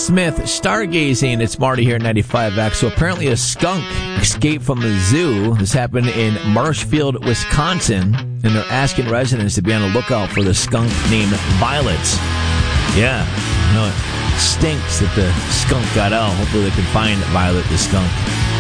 Smith, stargazing. It's Marty here at 95X. So apparently a skunk escaped from the zoo. This happened in Marshfield, Wisconsin. And they're asking residents to be on the lookout for the skunk named Violet. Yeah, no, it stinks that the skunk got out. Hopefully they can find Violet the skunk.